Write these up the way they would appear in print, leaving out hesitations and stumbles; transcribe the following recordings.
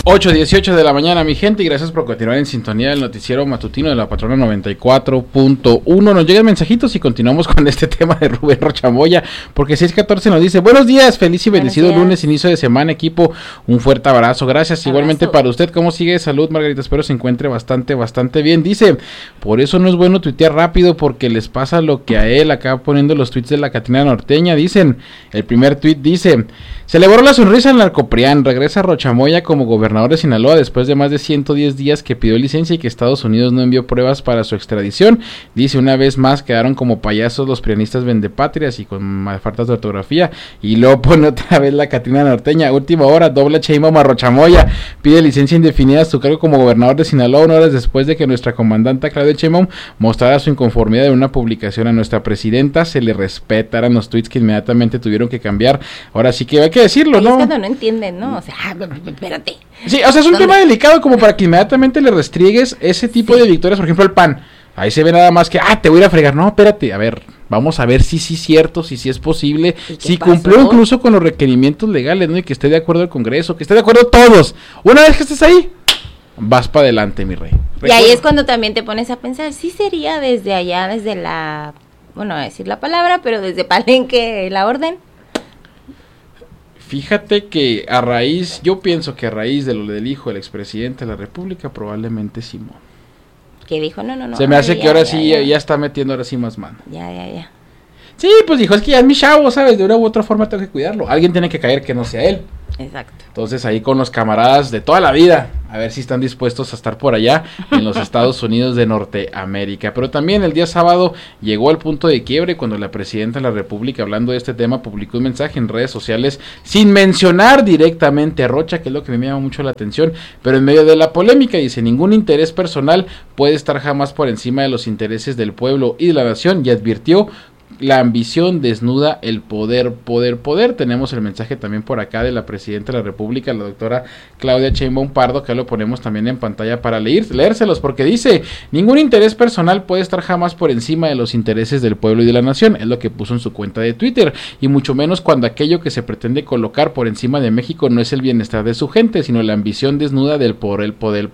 8:18 de la mañana, mi gente, y gracias por continuar en sintonía del noticiero matutino de la Patrona 94.1. Nos llegan mensajitos y continuamos con este tema de Rubén Rochamoya, porque 614 nos dice: buenos días, feliz y bendecido lunes, inicio de semana, equipo, un fuerte abrazo, gracias. Igualmente para usted. ¿Cómo sigue de salud, Margarita? Espero se encuentre bastante bien. Dice: por eso no es bueno tuitear rápido, porque les pasa lo que a él. Acá poniendo los tweets de la Catrina Norteña, dicen, el primer tweet dice: se le borró la sonrisa al narcoprián, regresa Rochamoya como gobernador de Sinaloa después de más de 110 días que pidió licencia y que Estados Unidos no envió pruebas para su extradición. Dice: una vez más quedaron como payasos los prianistas vendepatrias y con faltas de ortografía. Y luego pone otra vez la Catrina Norteña: última hora, doble Sheinbaum a Rochamoya, pide licencia indefinida a su cargo como gobernador de Sinaloa 1 horas después de que nuestra comandante Claudia Sheinbaum mostrara su inconformidad en una publicación a nuestra presidenta. Se le respetaran los tweets que inmediatamente tuvieron que cambiar. Ahora sí que hay que decirlo, ¿no? Es cuando no entienden, ¿no? O sea, espérate. Sí, o sea, es un tema delicado como para que inmediatamente le restriegues ese tipo de victorias. Por ejemplo, el PAN. Ahí se ve nada más que, te voy a ir a fregar. No, espérate, a ver, vamos a ver si sí es cierto, si sí es posible, si cumplió incluso con los requerimientos legales, ¿no? Y que esté de acuerdo el Congreso, que esté de acuerdo todos. Una vez que estés ahí, vas para adelante, mi rey. Y ahí es cuando también te pones a pensar, sí sería desde allá, desde la, bueno, a decir la palabra, pero desde Palenque la orden. Fíjate que yo pienso que a raíz de lo del hijo del expresidente de la República, probablemente Simón. Que dijo, no. Se me hace que ahora sí, ya está metiendo ahora sí más mano. Ya. Sí, pues dijo, es que ya es mi chavo, ¿sabes? De una u otra forma tengo que cuidarlo. Alguien tiene que caer que no sea él. Exacto. Entonces ahí con los camaradas de toda la vida, a ver si están dispuestos a estar por allá en los Estados Unidos de Norteamérica. Pero también el día sábado llegó al punto de quiebre cuando la presidenta de la República, hablando de este tema, publicó un mensaje en redes sociales sin mencionar directamente a Rocha, que es lo que me llama mucho la atención, pero en medio de la polémica dice: ningún interés personal puede estar jamás por encima de los intereses del pueblo y de la nación, y advirtió: la ambición desnuda el poder. Tenemos el mensaje también por acá de la presidenta de la República, la doctora Claudia Sheinbaum Pardo, que lo ponemos también en pantalla para leérselos, porque dice: ningún interés personal puede estar jamás por encima de los intereses del pueblo y de la nación. Es lo que puso en su cuenta de Twitter, y mucho menos cuando aquello que se pretende colocar por encima de México no es el bienestar de su gente, sino la ambición desnuda del por el poder,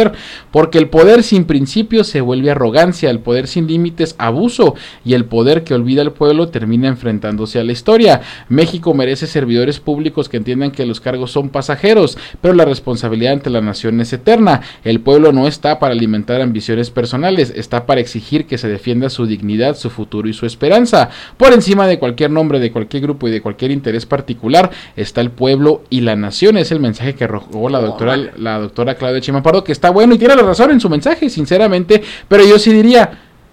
porque el poder sin principios se vuelve arrogancia, el poder sin límites abuso, y el poder que olvida al pueblo termina enfrentándose a la historia. México merece servidores públicos que entiendan que los cargos son pasajeros, pero la responsabilidad ante la nación es eterna. El pueblo no está para alimentar ambiciones personales, está para exigir que se defienda su dignidad, su futuro y su esperanza. Por encima de cualquier nombre, de cualquier grupo y de cualquier interés particular está el pueblo y la nación. Es el mensaje que arrojó la doctora Claudia Sheinbaum Pardo, que está bueno y tiene la razón en su mensaje, sinceramente, pero yo sí diría: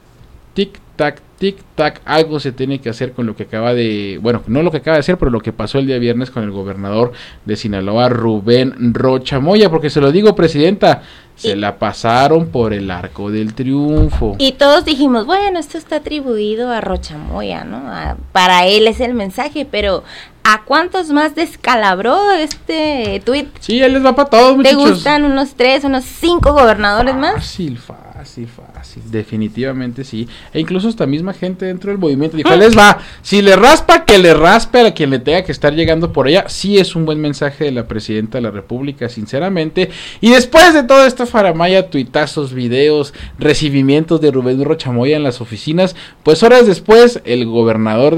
tic-tac, tic-tac, algo se tiene que hacer con lo que acaba de, bueno, no lo que acaba de hacer, pero lo que pasó el día viernes con el gobernador de Sinaloa, Rubén Rochamoya, porque se lo digo, presidenta, se la pasaron por el arco del triunfo. Y todos dijimos, bueno, esto está atribuido a Rochamoya, ¿no? Para él es el mensaje, pero ¿a cuántos más descalabró este tuit? Sí, él les va para todos, muchachos. ¿Te gustan unos 3, unos 5 gobernadores más? Fácil, definitivamente sí. E incluso esta misma gente dentro del movimiento dijo: les va, si le raspa, que le raspe a quien le tenga que estar llegando por allá. Sí es un buen mensaje de la presidenta de la República, sinceramente. Y después de toda esta faramaya, tuitazos, videos, recibimientos de Rubén Rochamoya en las oficinas, pues horas después el gobernador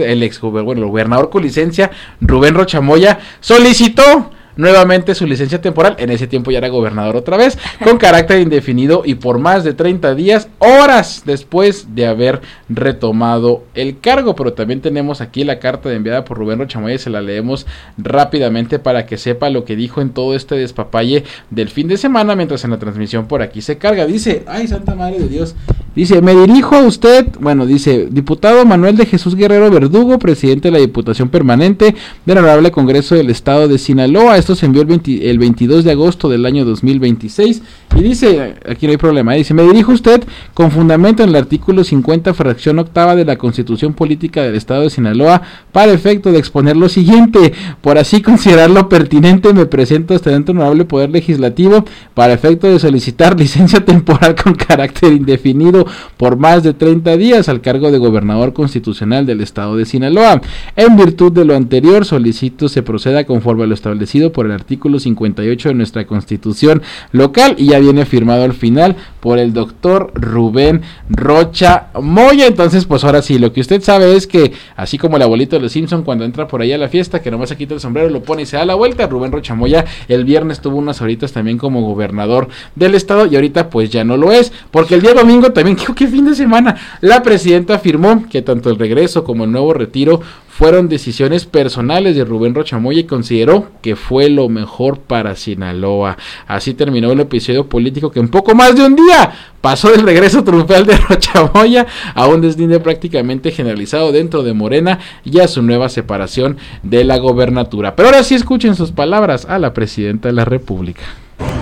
con licencia, Rubén Rochamoya, solicitó nuevamente su licencia temporal. En ese tiempo ya era gobernador otra vez, con carácter indefinido y por más de 30 días, horas después de haber retomado el cargo. Pero también tenemos aquí la carta enviada por Rubén Rochamoya y se la leemos rápidamente para que sepa lo que dijo en todo este despapalle del fin de semana, mientras en la transmisión por aquí se carga. Dice: ay, santa madre de Dios. Dice: me dirijo a usted, dice: diputado Manuel de Jesús Guerrero Verdugo, presidente de la Diputación Permanente del Honorable Congreso del Estado de Sinaloa. Esto se envió el 22 de agosto del año 2026 y dice, aquí no hay problema, dice: me dirijo a usted con fundamento en el artículo 50, fracción octava de la Constitución Política del Estado de Sinaloa, para efecto de exponer lo siguiente: por así considerarlo pertinente, me presento ante el Honorable Poder Legislativo para efecto de solicitar licencia temporal con carácter indefinido por más de 30 días al cargo de gobernador constitucional del estado de Sinaloa. En virtud de lo anterior, solicito se proceda conforme a lo establecido por el artículo 58 de nuestra constitución local y ya viene firmado al final por el doctor Rubén Rocha Moya. Entonces, pues ahora sí, lo que usted sabe es que, así como el abuelito de los Simpson cuando entra por allá a la fiesta, que nomás se quita el sombrero, lo pone y se da la vuelta, Rubén Rocha Moya el viernes tuvo unas horitas también como gobernador del estado y ahorita pues ya no lo es, porque el día domingo también, creo que fin de semana, la presidenta afirmó que tanto el regreso como el nuevo retiro fueron decisiones personales de Rubén Rocha Moya y consideró que fue lo mejor para Sinaloa. Así terminó el episodio político que en poco más de un día pasó del regreso triunfal de Rocha Moya a un deslinde prácticamente generalizado dentro de Morena y a su nueva separación de la gobernatura. Pero ahora sí escuchen sus palabras a la presidenta de la República.